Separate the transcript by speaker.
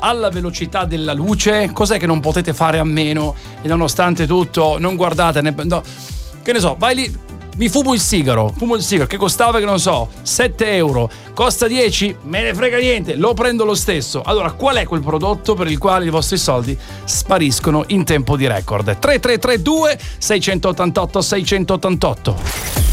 Speaker 1: alla velocità della luce? Cos'è che non potete fare a meno e nonostante tutto non guardate no, che ne so, vai lì, mi fumo il sigaro che costava, che non so, 7 euro, costa 10, me ne frega niente, lo prendo lo stesso. Allora, qual è quel prodotto per il quale i vostri soldi spariscono in tempo di record? 3332 688 688.